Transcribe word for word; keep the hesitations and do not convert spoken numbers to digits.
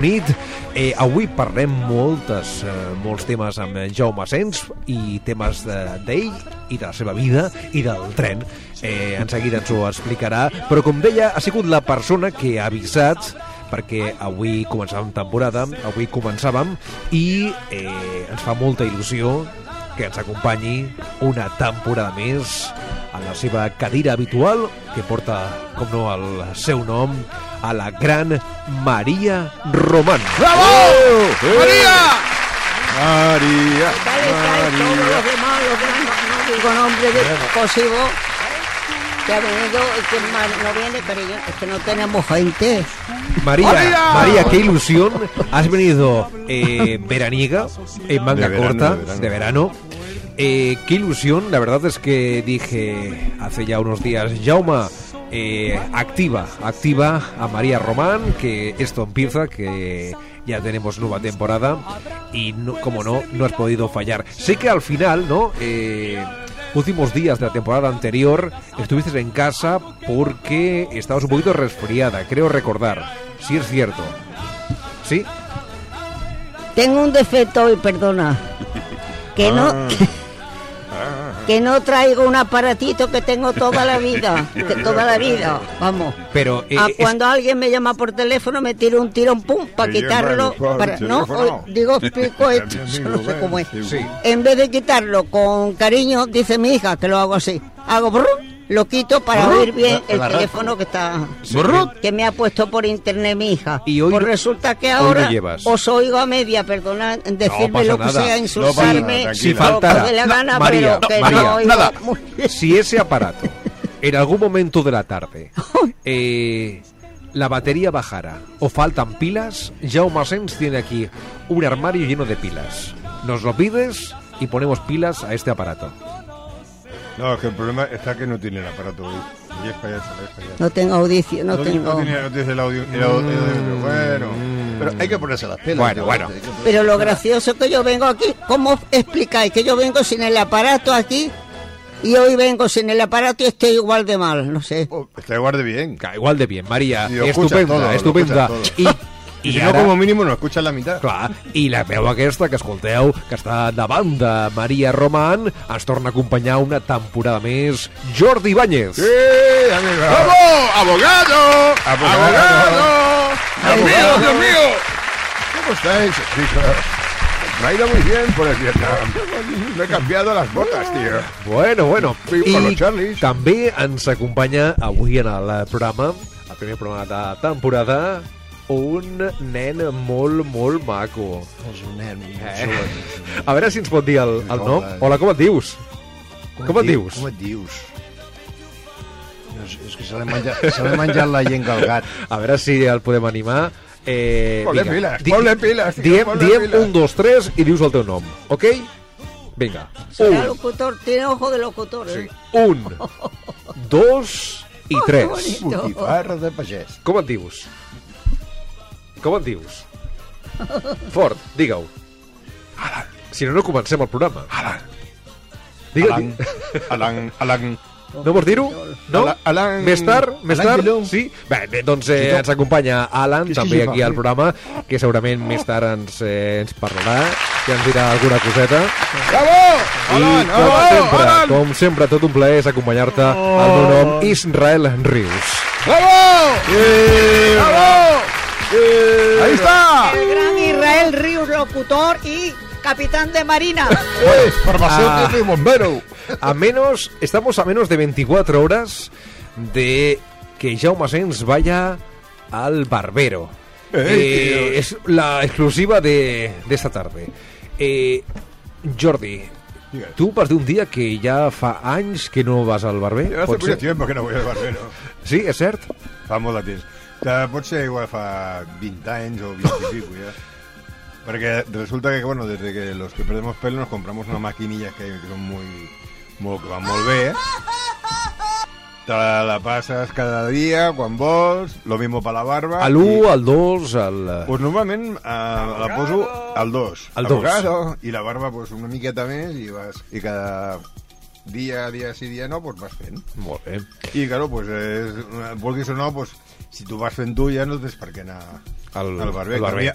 nit. Eh, avui parlem moltes, eh, molts temes amb Jaume Asens i temes d'ell de, i de la seva vida i del tren. Eh, en seguida ens ho explicarà, però com deia, ha sigut la persona que ha avisat perquè avui començàvem temporada, avui començàvem i eh, ens fa molta il·lusió que ens acompanyi una temporada més a la seva cadira habitual, que porta, com no, el seu nom, a la gran Maria Román. ¡Bravo! ¡Oh! ¡María! María. ¿Qué tal estáis todos los demás, los grandes, no digo nombre de posible, que ha venido y que más no viene, cariño, es que no tenemos gente. María, ¡María! María, qué ilusión. Has venido eh, veraniega, en manga De verano, corta, de verano. de verano. Eh, qué ilusión, la verdad es que dije hace ya unos días, Jauma, eh, activa, activa a María Román, que esto empieza, que ya tenemos nueva temporada y no, como no, no has podido fallar. Sé que al final, ¿no? Eh, últimos días de la temporada anterior estuviste en casa porque estabas un poquito resfriada, creo recordar. Sí es cierto. ¿Sí? Tengo un defecto hoy, perdona, que no... Ah. Que no traigo un aparatito que tengo toda la vida, que toda la vida, vamos. Pero eh, Ah, es- cuando alguien me llama por teléfono me tiro un tirón pum para Sí, quitarlo, hermano, por para, no, teléfono. o- digo explico esto, Mi yo amigo, no sé ven. cómo es. Sí. En vez de quitarlo con cariño, dice mi hija que lo hago así, hago brrr, lo quito para Brrr, oír bien la- el la teléfono que está, Brrr. que me ha puesto por internet mi hija. Y hoy pues no- resulta que hoy no ahora llevas. os oigo a media, perdonad, decirme pasa lo que nada. sea, No insultarme, pasa nada, Si tranquila. lo que faltara, dé la no, gana, María, pero que María, no oigo nada. muy bien. si ese aparato en algún momento de la tarde eh, la batería bajara o faltan pilas, Jaume Asens tiene aquí un armario lleno de pilas. Nos lo pides y ponemos pilas a este aparato. No, es que el problema está que no tiene el aparato hoy. Y es para allá, es para allá. No tengo audición, no No, tengo... no tiene, no tiene el audio. El audio, el audio, bueno, pero hay que ponerse las pilas. Bueno, tío. bueno. Hay que ponerse- Pero lo gracioso que yo vengo aquí, ¿cómo explicáis que yo vengo sin el aparato aquí y hoy vengo sin el aparato y estoy igual de mal? No sé. Oh, está igual de bien. Ca- Igual de bien, María. Y lo escuchas Estupenda, todo, lo estupenda. escuchas I, Y i si no, ara, como mínimo, no escuchas la mitad. clar, i la veu aquesta que escolteu, que està davant de Maria Román, ens torna a acompanyar una temporada més, Jordi Ibáñez. Sí, amigo. ¡Vamos! ¡Abogado! ¡Abogado! ¡Dios mío, Dios mío! ¿Cómo estáis, chicos? Me ha ido muy bien por el Vietnam. Me he cambiado las botas, tío. Bueno, bueno. Sí, per I los Charlies. també ens acompanya avui en el programa, el primer programa de temporada, un nen molt, molt maco. És un nen. Eh? A veure si ens pot dir el, el nom. Hola. Hola, com et dius? Com et dius? Com et dius? No, és, és que se l'ha menjat, se l'ha menjat la llengua al gat. A veure si el podem animar. Eh, Ponle vinga. piles, Di- ponle piles, tio, Diem, ponle diem piles. un, dos, tres i dius el teu nom, ok? Vinga. Será Un, locutor, tiene ojo de locutor, ¿eh? un, dos i Qué tres. bonito. Botifarra de pagès. Com et dius? Com et dius? Fort, digue-ho. Si no, no comencem el programa. Alan. Digue, Alan. Alan. Alan. no vols dir-ho? No? Alan- Alan- Més tard? Més Alan tard? Guillaume. Sí? Bé, bé doncs eh, ens acompanya Alan, Qu'est-ce també que aquí je al fais? programa, que segurament més tard ens, eh, ens parlarà, que ens dirà alguna coseta. Bravo! I Alan, com Alan, sempre, Alan. com sempre, tot un plaer és acompanyar-te. El meu nom, Israel Rius. ¡Bravo! ¡Bravo! ¡Ahí está! El gran Israel Ríos, locutor y capitán de marina. ¡Eh! Farmacéutico Ah. y bombero. A menos, estamos a menos de veinticuatro horas de que Jaume Asens vaya al barbero. Eh, es la exclusiva de, de esta tarde. Eh, Jordi, Digues. tu vas d'un dia que ja fa anys que no vas al barber? Hace Pot mucho ser? tiempo que no voy al barbero. Sí, és cert? Fa molt de temps. Que pot ser igual fa vint anys o vint i pico ja. Porque resulta que, bueno, desde que los que perdemos pelo nos compramos unas maquinillas que, que son muy, muy... que van molt bé, eh? Te la, la passes cada dia, quan vols, lo mismo para la barba. A l'u, al dos, al... Pues normalment eh, la poso al dos. Al dos. Abogado, I la barba pues, una miqueta més i vas... I cada dia, dia sí, dia no, pues vas fent. Molt bé. I, claro, pues, és, vulguis o no, pues, si tu vas fent tu ja no tens per què anar Al, al barber. al barber.